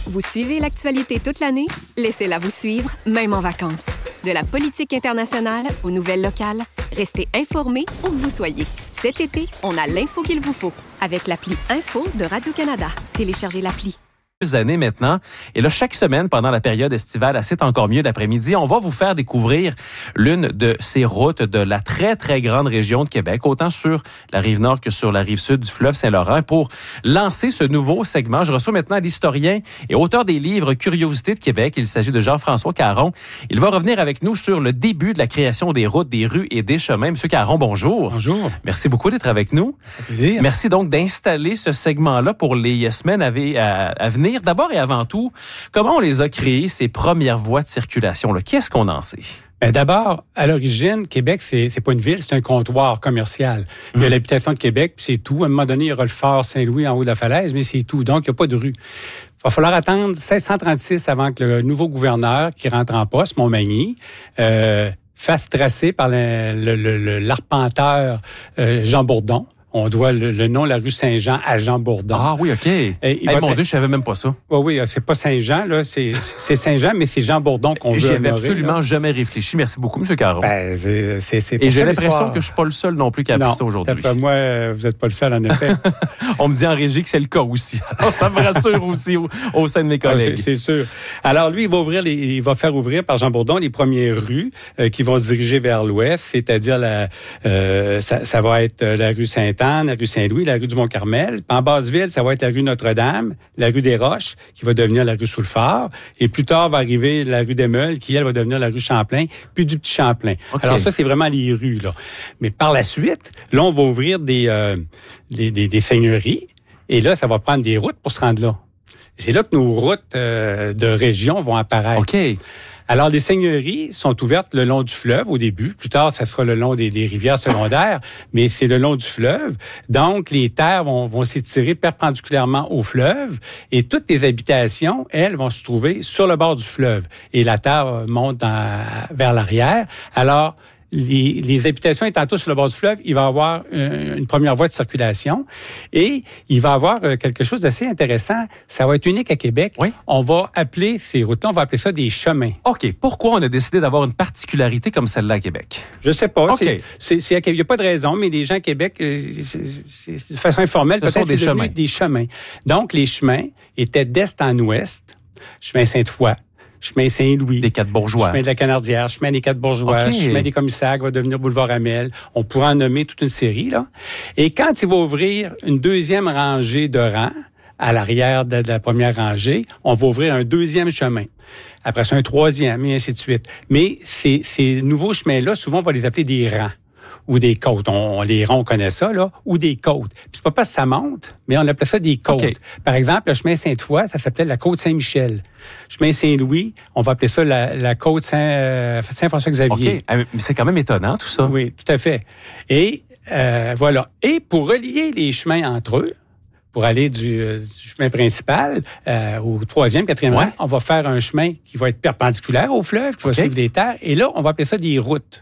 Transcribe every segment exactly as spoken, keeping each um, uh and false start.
Vous suivez l'actualité toute l'année? Laissez-la vous suivre, même en vacances. De la politique internationale aux nouvelles locales, restez informés où que vous soyez. Cet été, on a l'info qu'il vous faut avec l'appli Info de Radio-Canada. Téléchargez l'appli. Années maintenant. Et là, chaque semaine, pendant la période estivale, à C'est encore mieux d'après-midi, on va vous faire découvrir l'une de ces routes de la très, très grande région de Québec, autant sur la rive nord que sur la rive sud du fleuve Saint-Laurent. Pour lancer ce nouveau segment, je reçois maintenant l'historien et auteur des livres Curiosités de Québec. Il s'agit de Jean-François Caron. Il va revenir avec nous sur le début de la création des routes, des rues et des chemins. Monsieur Caron, bonjour. Bonjour. Merci beaucoup d'être avec nous. Ça fait plaisir. Merci donc d'installer ce segment-là pour les semaines à, à, à venir. D'abord et avant tout, comment on les a créés, ces premières voies de circulation? Là? Qu'est-ce qu'on en sait? Bien, d'abord, à l'origine, Québec, c'est, c'est pas une ville, c'est un comptoir commercial. Il y a mmh. l'habitation de Québec, puis c'est tout. À un moment donné, il y aura le fort Saint-Louis en haut de la falaise, mais c'est tout. Donc, il n'y a pas de rue. Il va falloir attendre seize cent trente-six avant que le nouveau gouverneur qui rentre en poste, Montmagny, euh, fasse tracer par le, le, le, l'arpenteur euh, Jean Bourdon. On doit le, le nom, la rue Saint-Jean, à Jean Bourdon. Ah oui, OK. Et hey, mon Dieu, je savais même pas ça. Oui, oui, c'est pas Saint-Jean, là, c'est, c'est Saint-Jean, mais c'est Jean Bourdon qu'on veut J'y avais honorer, absolument là. jamais réfléchi. Merci beaucoup, M. Caron. Ben, c'est, c'est, c'est Et j'ai ça, l'impression l'histoire. que je suis pas le seul non plus qui a appris ça aujourd'hui. D'après moi, vous n'êtes pas le seul, en effet. On me dit en régie que c'est le cas aussi. Alors, ça me rassure aussi au, au sein de mes collègues. Ah, c'est, c'est sûr. Alors, lui, il va ouvrir les, il va faire ouvrir par Jean Bourdon les premières rues euh, qui vont se diriger vers l'ouest, c'est-à-dire la, euh, ça, ça va être la rue Sainte-Anne, la rue Saint-Louis, la rue du Mont-Carmel. Puis en Basse-Ville, ça va être la rue Notre-Dame, la rue des Roches, qui va devenir la rue Sous-le-Phare. Et plus tard, va arriver la rue des Meules, qui, elle, va devenir la rue Champlain, puis du Petit Champlain. Okay. Alors ça, c'est vraiment les rues, là. Mais par la suite, là, on va ouvrir des, euh, des, des, des seigneuries. Et là, ça va prendre des routes pour se rendre là. C'est là que nos routes euh, de région vont apparaître. OK. Alors, les seigneuries sont ouvertes le long du fleuve au début. Plus tard, ça sera le long des, des rivières secondaires, mais c'est le long du fleuve. Donc, les terres vont, vont s'étirer perpendiculairement au fleuve et toutes les habitations, elles, vont se trouver sur le bord du fleuve. Et la terre monte dans, vers l'arrière. Alors, Les, les habitations étant tous sur le bord du fleuve, il va y avoir une, une première voie de circulation et il va y avoir quelque chose d'assez intéressant. Ça va être unique à Québec. Oui. On va appeler ces routes-là, on va appeler ça des chemins. OK. Pourquoi on a décidé d'avoir une particularité comme celle-là à Québec? Je sais pas. Okay. C'est, c'est, c'est, il n'y a pas de raison, mais les gens à Québec, c'est, c'est, de façon informelle, Ce peut-être sont des c'est chemins. des chemins. Donc, les chemins étaient d'est en ouest. Chemin Sainte-Foy, chemin Saint-Louis. Des Quatre-Bourgeois. Chemin de la Canardière, chemin des Quatre-Bourgeois, okay. chemin des Commissaires qui va devenir boulevard Amel. On pourra en nommer toute une série, là. Et quand il va ouvrir une deuxième rangée de rangs, à l'arrière de la première rangée, on va ouvrir un deuxième chemin. Après ça, un troisième, et ainsi de suite. Mais ces, ces nouveaux chemins-là, souvent, on va les appeler des rangs ou des côtes. On, les rangs, on connaît ça, là, ou des côtes. Puis c'est pas parce que ça monte, mais on appelle ça des côtes. Okay. Par exemple, le chemin Sainte-Foy, ça s'appelait la côte Saint-Michel. Chemin Saint-Louis, on va appeler ça la, la côte Saint, euh, Saint-François-Xavier. OK. Mais c'est quand même étonnant, tout ça. Oui, tout à fait. Et euh, voilà. Et pour relier les chemins entre eux, pour aller du, euh, du chemin principal euh, au troisième, quatrième rang, on va faire un chemin qui va être perpendiculaire au fleuve, qui va okay. suivre les terres. Et là, on va appeler ça des routes.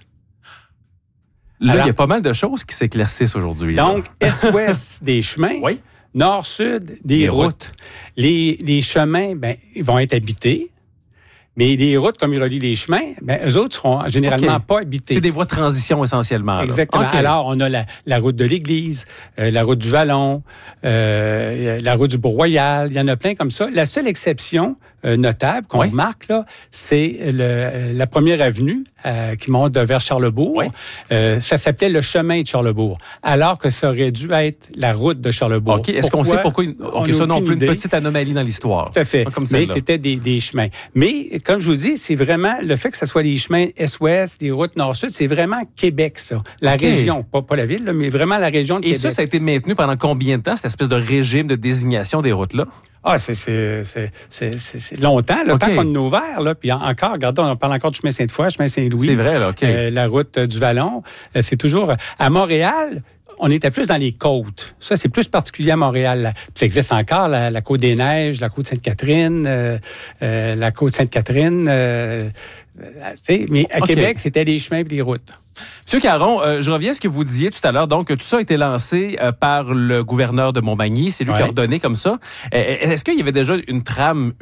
Là, il y a pas mal de choses qui s'éclaircissent aujourd'hui. Donc, est-ouest des chemins, oui. nord-sud des, des routes. routes. Les, les chemins, ben, ils vont être habités. Mais les routes, comme ils relient les chemins, ben, eux autres seront généralement okay. pas habités. C'est des voies de transition essentiellement. Là. Exactement. Okay. Alors, on a la, la route de l'Église, euh, la route du Vallon, euh, la route du Beau-Royal. Il y en a plein comme ça. La seule exception euh, notable qu'on oui. remarque, là, c'est le, la première avenue euh, qui monte vers Charlesbourg. Oui. Euh, ça s'appelait le chemin de Charlesbourg, alors que ça aurait dû être la route de Charlesbourg. OK. Est-ce pourquoi? qu'on sait pourquoi? Une... OK, ça non plus, une petite anomalie dans l'histoire. Tout à fait. Comme mais c'était des, des chemins. Mais, comme je vous dis, c'est vraiment le fait que ce soit les chemins est-ouest, des routes nord-sud, c'est vraiment Québec, ça. La okay. région, pas, pas la ville, là, mais vraiment la région de Et Québec. Et ça, ça a été maintenu pendant combien de temps, cette espèce de régime de désignation des routes-là? Ah, c'est, c'est, c'est, c'est, c'est longtemps, le okay. temps qu'on a ouvert, là. Puis encore, regardons, on parle encore du chemin Sainte-Foy, chemin Saint-Louis. C'est vrai, là, OK. Euh, la route du Vallon. Euh, c'est toujours... À Montréal, on était plus dans les côtes. Ça, c'est plus particulier à Montréal. Là. Puis ça existe encore, la, la côte des Neiges, la côte Sainte-Catherine, euh, euh, la côte Sainte-Catherine. Euh, euh, mais à okay. Québec, c'était les chemins et les routes. Monsieur Caron, euh, je reviens à ce que vous disiez tout à l'heure. Donc, tout ça a été lancé euh, par le gouverneur de Montmagny. C'est lui ouais. qui a ordonné comme ça. Euh, est-ce qu'il y avait déjà une trame